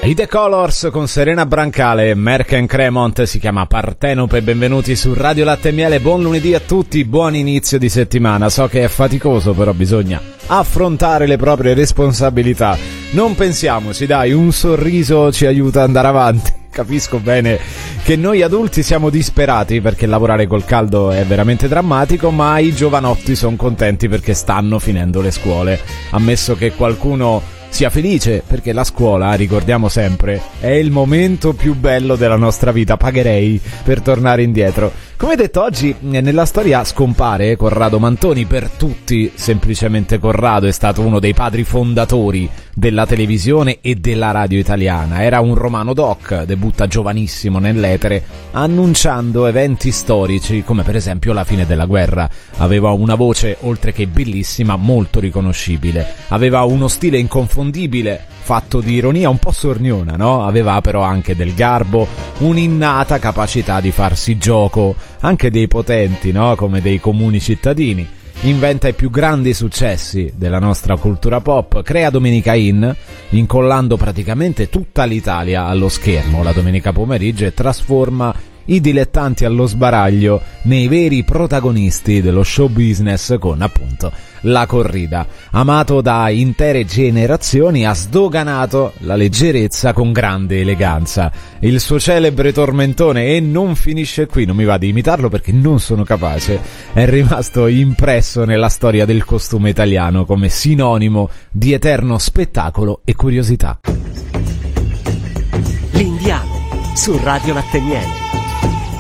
I The Colors con Serena Brancale e Merck & Cremont, si chiama Partenope. Benvenuti su Radio Latte e Miele, buon lunedì a tutti, buon inizio di settimana. So che è faticoso, però bisogna affrontare le proprie responsabilità. Non pensiamoci, dai, un sorriso ci aiuta ad andare avanti. Capisco bene che noi adulti siamo disperati perché lavorare col caldo è veramente drammatico, ma i giovanotti sono contenti perché stanno finendo le scuole. Ammesso che qualcuno sia felice, perché la scuola, ricordiamo sempre, è il momento più bello della nostra vita. Pagherei per tornare indietro. Come detto, oggi nella storia scompare Corrado Mantoni. Per tutti semplicemente Corrado, è stato uno dei padri fondatori della televisione e della radio italiana. Era un romano doc, debutta giovanissimo nell'etere annunciando eventi storici come per esempio la fine della guerra. Aveva una voce oltre che bellissima molto riconoscibile, aveva uno stile inconfondibile fatto di ironia un po' sorniona, no? Aveva però anche del garbo, un'innata capacità di farsi gioco anche dei potenti, no? Come dei comuni cittadini. Inventa i più grandi successi della nostra cultura pop, crea Domenica In, incollando praticamente tutta l'Italia allo schermo la domenica pomeriggio, e trasforma i dilettanti allo sbaraglio nei veri protagonisti dello show business con appunto la corrida. Amato da intere generazioni, ha sdoganato la leggerezza con grande eleganza. Il suo celebre tormentone, e non finisce qui, non mi va di imitarlo perché non sono capace, è rimasto impresso nella storia del costume italiano come sinonimo di eterno spettacolo e curiosità. L'Indiano su Radio Latte e Miele.